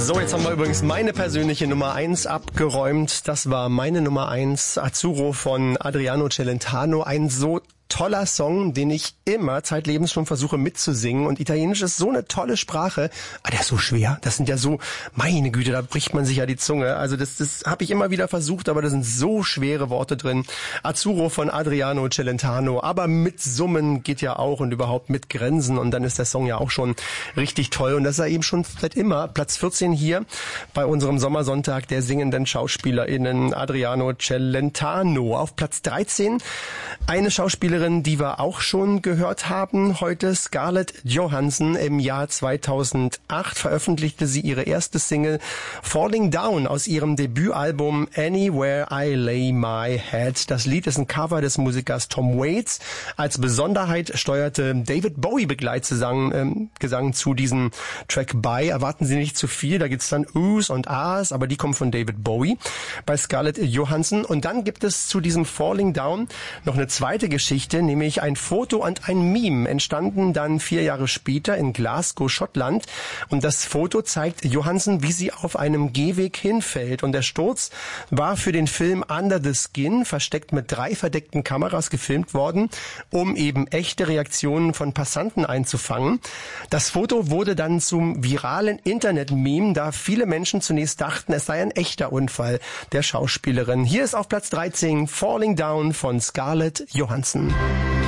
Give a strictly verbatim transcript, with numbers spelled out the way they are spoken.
So, jetzt haben wir übrigens meine persönliche Nummer eins abgeräumt. Das war meine Nummer eins, Azzurro von Adriano Celentano. Ein so toller Song, den ich immer zeitlebens schon versuche mitzusingen. Und Italienisch ist so eine tolle Sprache. Aber der ist so schwer. Das sind ja so, meine Güte, da bricht man sich ja die Zunge. Also das, das habe ich immer wieder versucht, aber da sind so schwere Worte drin. Azzurro von Adriano Celentano. Aber mit Summen geht ja auch und überhaupt mit Grenzen. Und dann ist der Song ja auch schon richtig toll. Und das ist ja eben schon seit immer Platz vierzehn hier bei unserem Sommersonntag der singenden SchauspielerInnen Adriano Celentano. Auf Platz dreizehn eine Schauspielerin, die wir auch schon gehört haben heute, Scarlett Johansson. Im Jahr zweitausendacht veröffentlichte sie ihre erste Single Falling Down aus ihrem Debütalbum Anywhere I Lay My Head. Das Lied ist ein Cover des Musikers Tom Waits. Als Besonderheit steuerte David Bowie Begleitgesang ähm, Gesang zu diesem Track bei. Erwarten Sie nicht zu viel, da gibt's dann Oohs und Ahs, aber die kommen von David Bowie bei Scarlett Johansson. Und dann gibt es zu diesem Falling Down noch eine zweite Geschichte, nämlich ein Foto und ein Meme, entstanden dann vier Jahre später in Glasgow, Schottland. Und das Foto zeigt Johansson, wie sie auf einem Gehweg hinfällt. Und der Sturz war für den Film Under the Skin, versteckt mit drei verdeckten Kameras gefilmt worden, um eben echte Reaktionen von Passanten einzufangen. Das Foto wurde dann zum viralen Internet-Meme, da viele Menschen zunächst dachten, es sei ein echter Unfall der Schauspielerin. Hier ist auf Platz dreizehn Falling Down von Scarlett Johansson.